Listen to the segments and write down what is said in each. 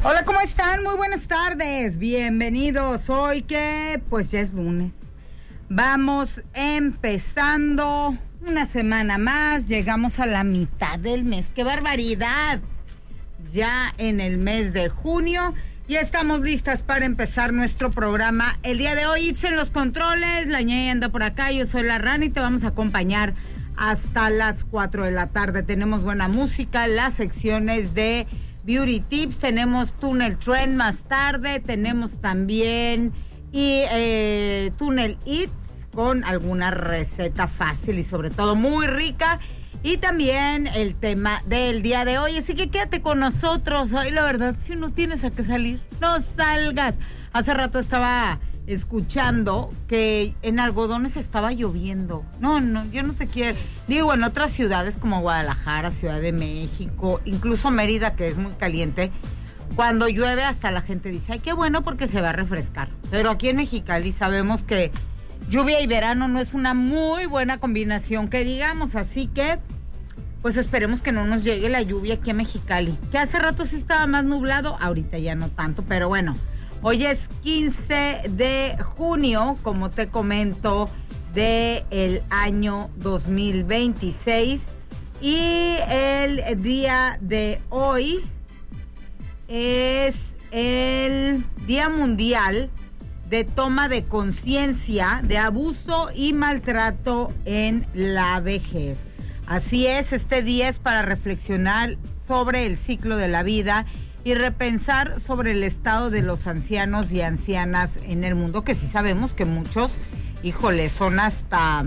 Hola, ¿cómo están? Muy buenas tardes, bienvenidos. Hoy que pues ya es lunes. Vamos empezando una semana más, llegamos a la mitad del mes. ¡Qué barbaridad! Ya en el mes de junio, ya estamos listas para empezar nuestro programa. El día de hoy, Itz en los controles, la ñeña anda por acá, yo soy la Rana y te vamos a acompañar hasta las 4 de la tarde. Tenemos buena música, las secciones de Beauty Tips, tenemos Tunnel Trend más tarde, tenemos también Tunnel Eat con alguna receta fácil y sobre todo muy rica, y también el tema del día de hoy, así que quédate con nosotros. Hoy la verdad, si no tienes a qué salir, no salgas. Hace rato estaba escuchando que en Algodones estaba lloviendo. No, yo no te quiero. Digo, en otras ciudades como Guadalajara, Ciudad de México, incluso Mérida, que es muy caliente, cuando llueve hasta la gente dice, ay, qué bueno porque se va a refrescar. Pero aquí en Mexicali sabemos que lluvia y verano no es una muy buena combinación, que digamos, así que pues esperemos que no nos llegue la lluvia aquí a Mexicali, que hace rato sí estaba más nublado, ahorita ya no tanto, pero bueno. Hoy es 15 de junio, como te comento, del año 2026. Y el día de hoy es el Día Mundial de Toma de Conciencia de Abuso y Maltrato en la Vejez. Así es, este día es para reflexionar sobre el ciclo de la vida y repensar sobre el estado de los ancianos y ancianas en el mundo, que sí sabemos que muchos, híjole, son hasta,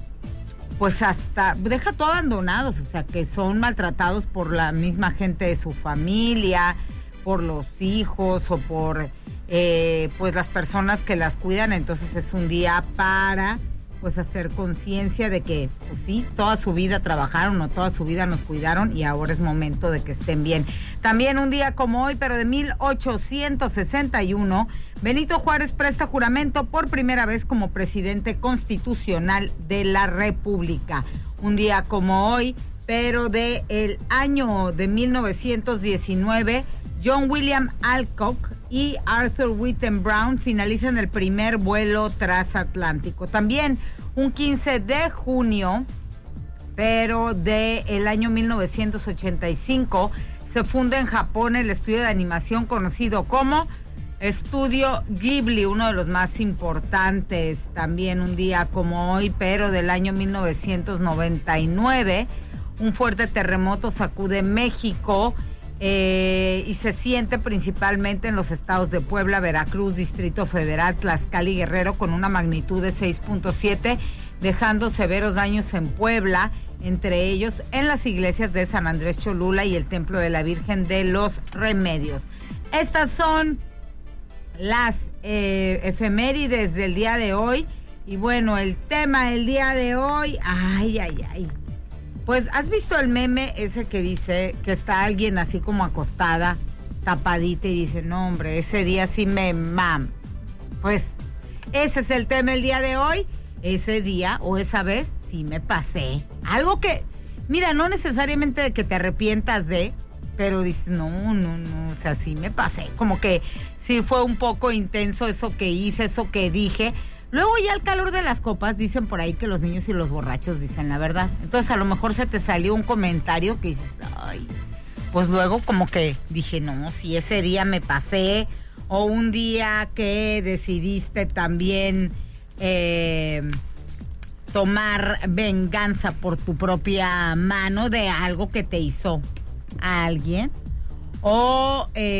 deja todo abandonados, o sea, que son maltratados por la misma gente de su familia, por los hijos o por, pues las personas que las cuidan. Entonces es un día para, pues, hacer conciencia de que, pues sí, toda su vida trabajaron o toda su vida nos cuidaron y ahora es momento de que estén bien. También un día como hoy, pero de 1861, Benito Juárez presta juramento por primera vez como presidente constitucional de la República. Un día como hoy, pero de el año de 1919, John William Alcock y Arthur Whitten Brown finalizan el primer vuelo transatlántico. También un 15 de junio, pero del año 1985, se funda en Japón el estudio de animación conocido como Estudio Ghibli, uno de los más importantes. También un día como hoy, pero del año 1999, un fuerte terremoto sacude México, y se siente principalmente en los estados de Puebla, Veracruz, Distrito Federal, Tlaxcala y Guerrero, con una magnitud de 6.7, dejando severos daños en Puebla, entre ellos en las iglesias de San Andrés Cholula y el Templo de la Virgen de los Remedios. Estas son las efemérides del día de hoy. Y bueno, el tema del día de hoy, pues, ¿has visto el meme ese que dice que está alguien así como acostada, tapadita, y dice, no, hombre, ese día sí me Pues, ese es el tema del día de hoy. Ese día o esa vez sí me pasé. Algo que, mira, no necesariamente de que te arrepientas de, pero dices, no, o sea, sí me pasé. Como que sí fue un poco intenso eso que hice, eso que dije. Luego ya al calor de las copas dicen por ahí que los niños y los borrachos dicen la verdad. Entonces a lo mejor se te salió un comentario que dices, ay, pues luego como que dije, no, si ese día me pasé, o un día que decidiste también tomar venganza por tu propia mano de algo que te hizo a alguien, o